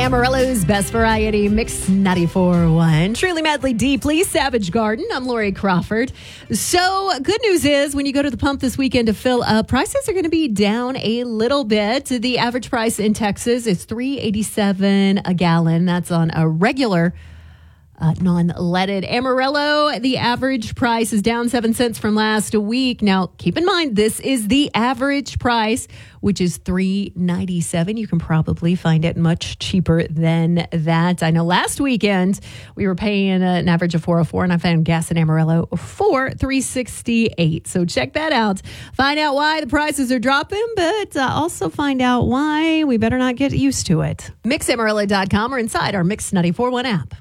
Amarillo's best variety mix 94.1. Truly Madly Deeply, Savage Garden. I'm Lori Crawford. So good news is when you go to the pump this weekend to fill up, prices are going to be down a little bit. The average price in Texas is $3.87 a gallon. That's on a regular non-leaded Amarillo. The average price is down 7 cents from last week. Now, keep in mind, this is the average price, which is $3.97. You can probably find it much cheaper than that. I know last weekend we were paying an average of $4.04, and I found gas in Amarillo for $3.68. So check that out. Find out why the prices are dropping, but also find out why we better not get used to it. MixAmarillo.com or inside our Mix 94.1 app.